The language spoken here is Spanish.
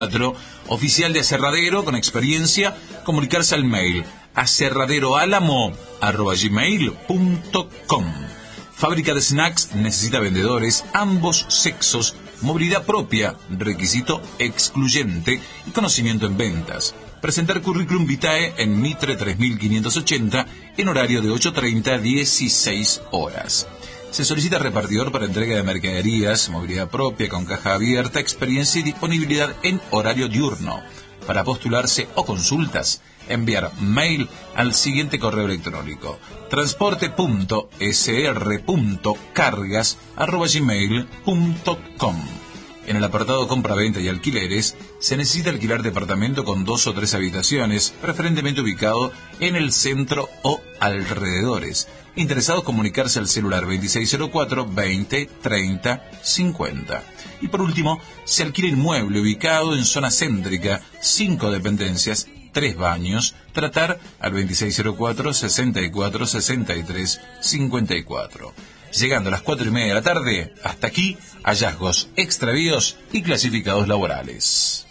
oficial de Aserradero con experiencia, comunicarse al mail aserraderoalamo@gmail.com. Fábrica de snacks necesita vendedores, ambos sexos, movilidad propia, requisito excluyente y conocimiento en ventas. Presentar currículum vitae en Mitre 3580 en horario de 8:30 a 16 horas. Se solicita repartidor para entrega de mercaderías, movilidad propia con caja abierta, experiencia y disponibilidad en horario diurno. Para postularse o consultas, enviar mail al siguiente correo electrónico: transporte.sr.cargas@gmail.com. En el apartado compra-venta y alquileres, se necesita alquilar departamento con 2 o 3 habitaciones, preferentemente ubicado en el centro o alrededores. Interesados, comunicarse al celular 2604 20 30 50. Y por último, se alquila inmueble ubicado en zona céntrica, 5 dependencias, 3 baños, tratar al 2604 64 63 54. Llegando a las 4:30 de la tarde, hasta aquí, hallazgos, extravíos y clasificados laborales.